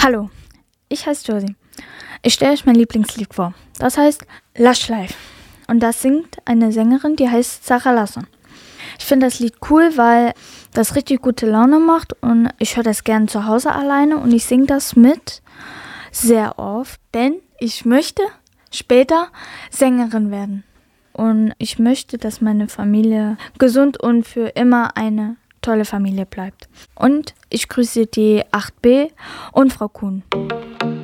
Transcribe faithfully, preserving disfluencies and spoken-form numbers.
Hallo, ich heiße Josie. Ich stelle euch mein Lieblingslied vor. Das heißt Lush Life. Und das singt eine Sängerin, die heißt Zara Larsson. Ich finde das Lied cool, weil das richtig gute Laune macht und ich höre das gerne zu Hause alleine und ich singe das mit sehr oft, denn ich möchte später Sängerin werden. Und ich möchte, dass meine Familie gesund und für immer eine tolle Familie bleibt. Und ich grüße die acht b und Frau Kuhn.